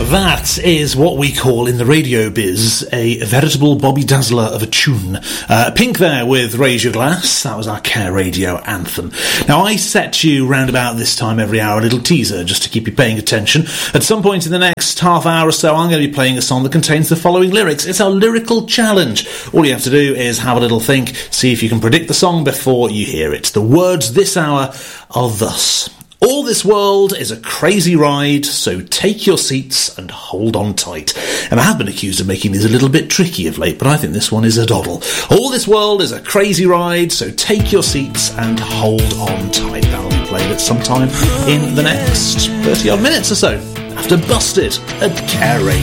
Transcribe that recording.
That is what we call in the radio biz a veritable Bobby Dazzler of a tune. Pink there with Raise Your Glass. That was our Care Radio anthem. Now, I set you round about this time every hour a little teaser just to keep you paying attention. At some point in the next half hour or so, I'm going to be playing a song that contains the following lyrics. It's a lyrical challenge. All you have to do is have a little think, see if you can predict the song before you hear it. The words this hour are thus: all this world is a crazy ride, so take your seats and hold on tight. And I have been accused of making these a little bit tricky of late, but I think this one is a doddle. All this world is a crazy ride, so take your seats and hold on tight. That'll be played at some time in the next 30-odd minutes or so, after Busted at Care Radio.